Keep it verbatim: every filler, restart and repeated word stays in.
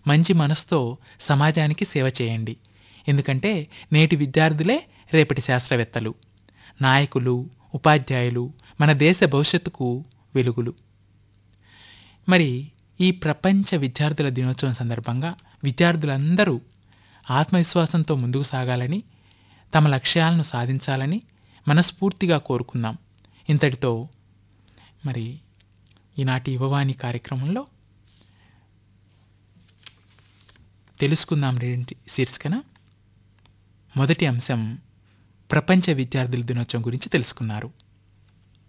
మంచి మనసుతో సమాజానికి సేవ చేయండి. ఎందుకంటే నేటి విద్యార్థులే రేపటి శాస్త్రవేత్తలు, నాయకులు, ఉపాధ్యాయులు, మన దేశ భవిష్యత్తుకు వెలుగులు. మరి ఈ ప్రపంచ విద్యార్థుల దినోత్సవం సందర్భంగా విద్యార్థులందరూ ఆత్మవిశ్వాసంతో ముందుకు సాగాలని, తమ లక్ష్యాలను సాధించాలని మనస్ఫూర్తిగా కోరుకుందాం. ఇంతటితో మరి ఈనాటి యువవాణి కార్యక్రమంలో తెలుసుకుందాం రెండింటి శీర్షికన మొదటి అంశం ప్రపంచ విద్యార్థుల దినోత్సవం గురించి తెలుసుకున్నారు.